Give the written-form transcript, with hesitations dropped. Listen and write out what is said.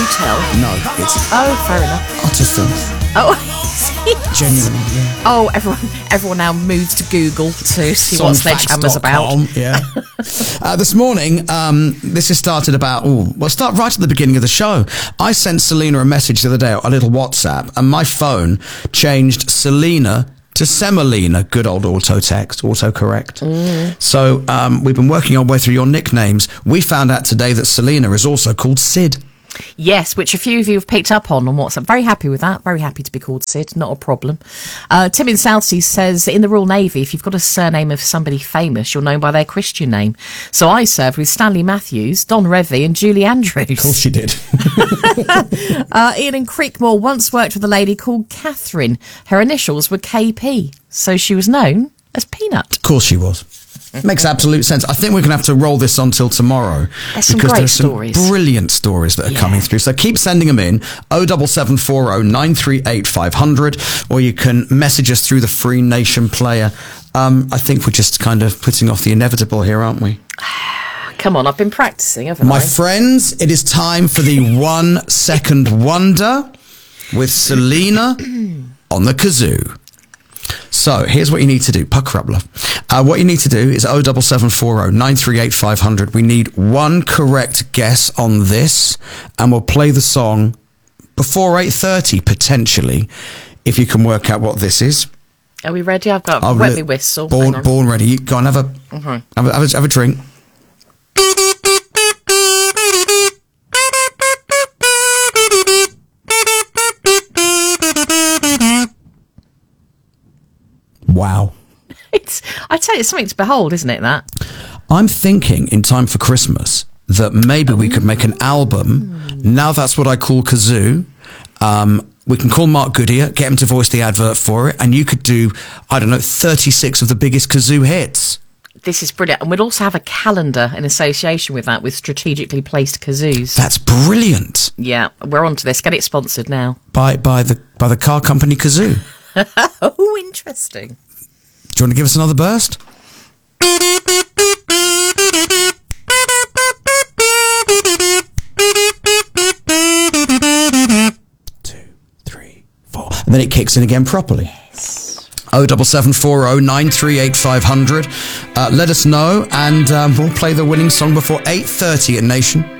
hotel? No, it's Fair enough. utter filth. Genuinely, yeah. Oh, everyone now moves to Google to see what Sledgehammer's about. Yeah. This morning, this has started about, we'll start right at the beginning of the show. I sent Selena a message the other day, a little WhatsApp, and my phone changed Selena to Semolina. Good old autocorrect. So we've been working our way through your nicknames. We found out today that Selena is also called Sid. Yes, which a few of you have picked up on WhatsApp. Very happy with that. Very happy to be called Sid. Not a problem. Tim in Southsea says, in the Royal Navy, if you've got a surname of somebody famous, you're known by their Christian name. So I served with Stanley Matthews, Don Revie and Julie Andrews. Of course she did. Ian in Creekmore once worked with a lady called Catherine. Her initials were KP, so she was known as Peanut. Of course she was. Makes absolute sense. I think we're going to have to roll this on till tomorrow because there's some brilliant stories that are coming through. So keep sending them in 07740 938 500, or you can message us through the Free Nation player. I think we're just kind of putting off the inevitable here, aren't we? Come on, I've been practicing, haven't I? My friends, it is time for the 1 second wonder with Selena on the kazoo. So here's what you need to do. Pucker up, love. What you need to do is 07740 938 500. We need one correct guess on this, and we'll play the song before 8:30 potentially, if you can work out what this is. Are we ready? I've got wet me whistle. Born ready. You go and have a drink. Wow. I tell you, it's something to behold, isn't it, that? I'm thinking in time for Christmas that maybe we could make an album. Now that's what I call kazoo. We can call Mark Goodyear, get him to voice the advert for it, and you could do, 36 of the biggest kazoo hits. This is brilliant. And we'd also have a calendar in association with that, with strategically placed kazoos. That's brilliant. Yeah, we're on to this. Get it sponsored now. By the car company Kazoo. Oh, interesting. Do you want to give us another burst? 2, 3, 4, and then it kicks in again properly. Yes. 07740 938 500. Let us know, and we'll play the winning song before 8:30 at Nation.